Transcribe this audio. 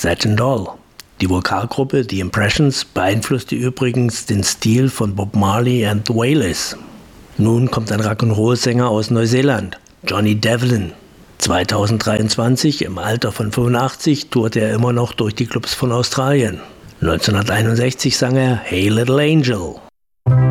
Satin Doll. Die Vokalgruppe The Impressions beeinflusste übrigens den Stil von Bob Marley and the Wailers. Nun kommt ein Rock'n'Roll-Sänger aus Neuseeland, Johnny Devlin. 2023, im Alter von 85, tourte er immer noch durch die Clubs von Australien. 1961 sang er Hey Little Angel.